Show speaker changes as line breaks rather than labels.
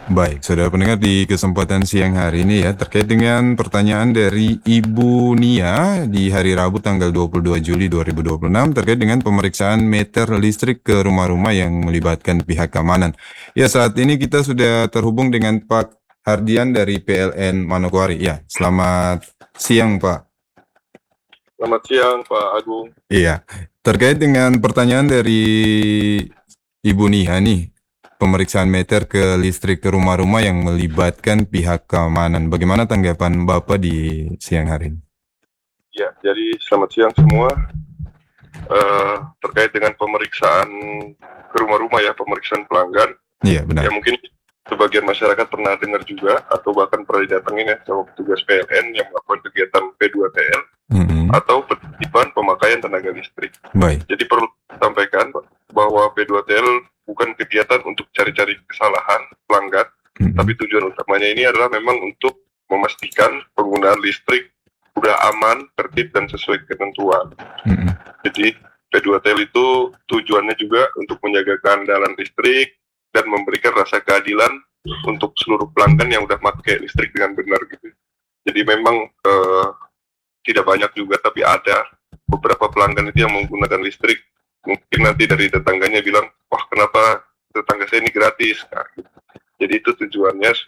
Baik, saudara pendengar di kesempatan siang hari ini ya, terkait dengan pertanyaan dari Ibu Nia di hari Rabu tanggal 22 Juli 2026 terkait dengan pemeriksaan meter listrik ke rumah-rumah yang melibatkan pihak keamanan. Ya, saat ini kita sudah terhubung dengan Pak Hardian dari PLN Manokwari. Ya, selamat siang Pak.
Selamat siang Pak Agung.
Iya, terkait dengan pertanyaan dari Ibu Nia nih, pemeriksaan meter ke listrik ke rumah-rumah yang melibatkan pihak keamanan. Bagaimana tanggapan Bapak di siang hari ini?
Ya, jadi selamat siang semua. Terkait dengan pemeriksaan ke rumah-rumah ya, pemeriksaan pelanggan.
Iya,
Ya
benar.
mungkin sebagian masyarakat pernah dengar juga atau bahkan pernah didatengin ya sama petugas PLN yang melakukan kegiatan P2TL
Mm-mm.
atau penertiban pemakaian tenaga listrik.
Baik.
Jadi perlu disampaikan bahwa P2TL bukan kegiatan untuk cari-cari kesalahan pelanggan,
Mm-mm.
tapi tujuan utamanya ini adalah memang untuk memastikan penggunaan listrik sudah aman, tertib, dan sesuai ketentuan.
Mm-mm.
Jadi P2TL itu tujuannya juga untuk menjaga keandalan listrik dan memberikan rasa keadilan untuk seluruh pelanggan yang udah pakai listrik dengan benar gitu. Jadi memang tidak banyak juga, tapi ada beberapa pelanggan itu yang menggunakan listrik. Mungkin nanti dari tetangganya bilang, wah kenapa tetangga saya ini gratis? Nah, gitu. Jadi itu tujuannya